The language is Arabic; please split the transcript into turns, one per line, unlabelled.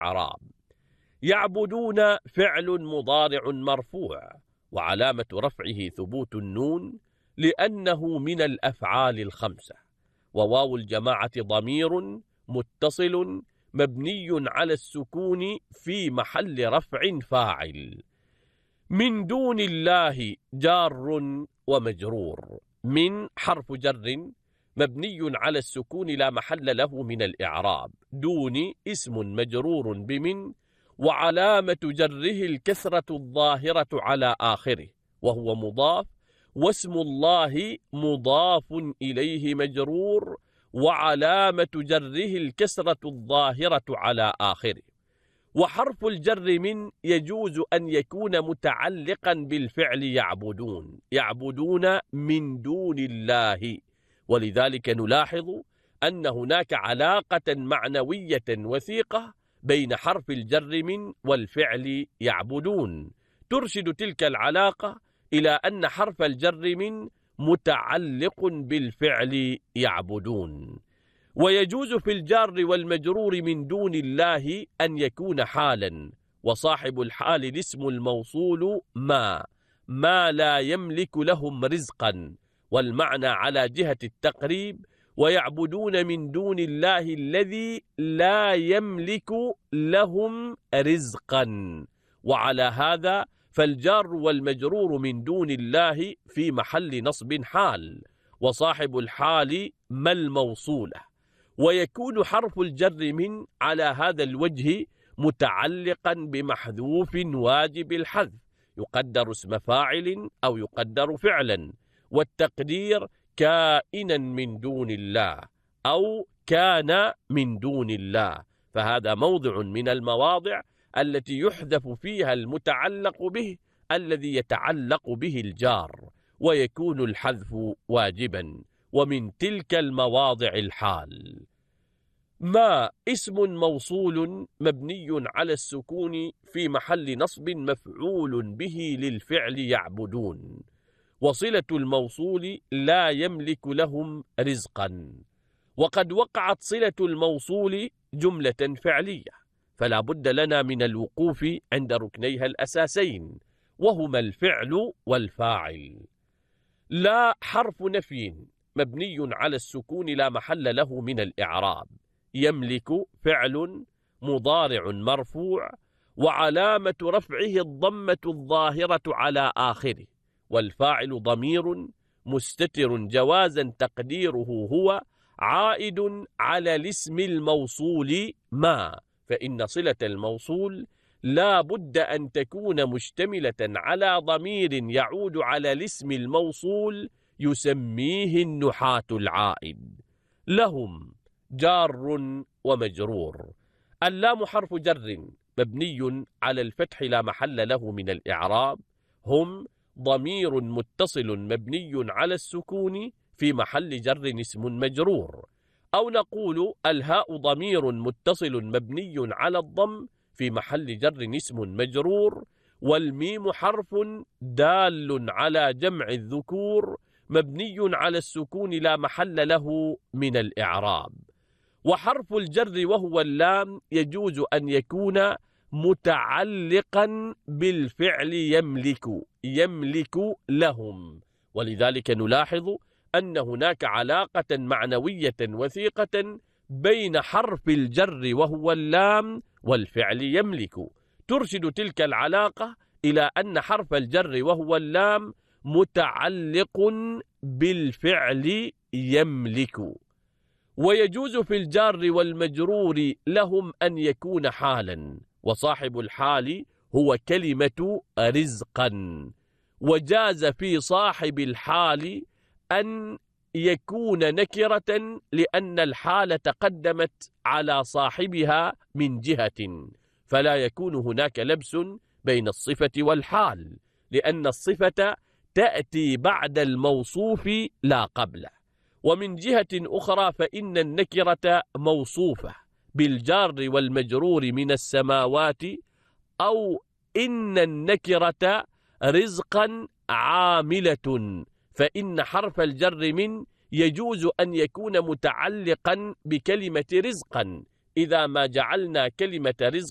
الإعراب. يعبدون فعل مضارع مرفوع، وعلامة رفعه ثبوت النون لأنه من الأفعال الخمسة. وواو الجماعة ضمير متصل مبني على السكون في محل رفع فاعل. من دون الله جار ومجرور. من حرف جر مبني على السكون لا محل له من الإعراب. دون اسم مجرور بمن، وعلامة جره الكسرة الظاهرة على آخره وهو مضاف، واسم الله مضاف إليه مجرور، وعلامة جره الكسرة الظاهرة على آخره. وحرف الجر من يجوز أن يكون متعلقا بالفعل يعبدون. يعبدون من دون الله، ولذلك نلاحظ أن هناك علاقة معنوية وثيقة بين حرف الجر من والفعل يعبدون، ترشد تلك العلاقة إلى أن حرف الجر من متعلق بالفعل يعبدون. ويجوز في الجار والمجرور من دون الله أن يكون حالا، وصاحب الحال الاسم الموصول ما لا يملك لهم رزقا، والمعنى على جهة التقريب ويعبدون من دون الله الذي لا يملك لهم رزقا. وعلى هذا فالجار والمجرور من دون الله في محل نصب حال، وصاحب الحال ما الموصولة. ويكون حرف الجر من على هذا الوجه متعلقا بمحذوف واجب الحذف، يقدر اسم فاعل أو يقدر فعلا، والتقدير كائنا من دون الله أو كان من دون الله، فهذا موضع من المواضع التي يحذف فيها المتعلق به الذي يتعلق به الجار، ويكون الحذف واجبا. ومن تلك المواضع الحال. ما اسم موصول مبني على السكون في محل نصب مفعول به للفعل يعبدون، وصلة الموصول لا يملك لهم رزقا. وقد وقعت صلة الموصول جملة فعلية، فلا بد لنا من الوقوف عند ركنيها الأساسين، وهما الفعل والفاعل. لا حرف نفي مبني على السكون لا محل له من الإعراب. يملك فعل مضارع مرفوع، وعلامة رفعه الضمة الظاهرة على آخره، والفاعل ضمير مستتر جوازا تقديره هو عائد على الاسم الموصول ما، فإن صلة الموصول لا بد أن تكون مشتملة على ضمير يعود على الاسم الموصول يسميه النحاة العائد. لهم جار ومجرور. اللام حرف جر مبني على الفتح لا محل له من الإعراب. هم ضمير متصل مبني على السكون في محل جر اسم مجرور، أو نقول الهاء ضمير متصل مبني على الضم في محل جر اسم مجرور، والميم حرف دال على جمع الذكور مبني على السكون لا محل له من الإعراب. وحرف الجر وهو اللام يجوز أن يكون متعلقا بالفعل يملك لهم، ولذلك نلاحظ أن هناك علاقة معنوية وثيقة بين حرف الجر وهو اللام والفعل يملك، ترشد تلك العلاقة إلى أن حرف الجر وهو اللام متعلق بالفعل يملك. ويجوز في الجار والمجرور لهم أن يكون حالا، وصاحب الحال هو كلمة رزقا. وجاز في صاحب الحال أن يكون نكرة لأن الحال تقدمت على صاحبها من جهة، فلا يكون هناك لبس بين الصفة والحال، لأن الصفة تأتي بعد الموصوف لا قبله. ومن جهة أخرى فإن النكرة موصوفة بالجار والمجرور من السماوات، أو إن النكرة رزقا عاملة، فإن حرف الجر من يجوز أن يكون متعلقا بكلمة رزقا إذا ما جعلنا كلمة رزق